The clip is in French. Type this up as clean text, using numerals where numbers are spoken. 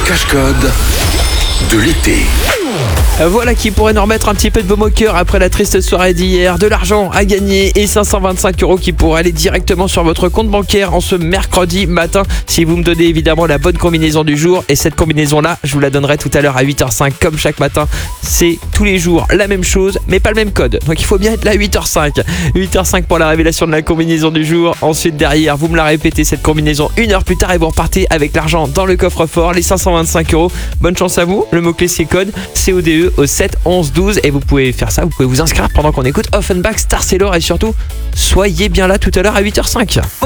cache-code de l'été. Voilà qui pourrait nous remettre un petit peu de baume au cœur après la triste soirée d'hier. De l'argent à gagner et 525 € qui pourraient aller directement sur votre compte bancaire en ce mercredi matin si vous me donnez évidemment la bonne combinaison du jour. Et cette combinaison-là, je vous la donnerai tout à l'heure à 8h05 comme chaque matin. C'est tous les jours la même chose mais pas le même code. Donc il faut bien être là à 8h05. 8h05 pour la révélation de la combinaison du jour. Ensuite derrière, vous me la répétez cette combinaison 1 heure plus tard et vous repartez avec l'argent dans le coffre-fort, les 525 €. Bonne chance à vous. Le mot-clé c'est code CODE au 7 11 12 et vous pouvez faire ça, vous pouvez vous inscrire pendant qu'on écoute Offenbach, Star Sailor et surtout soyez bien là tout à l'heure à 8h05.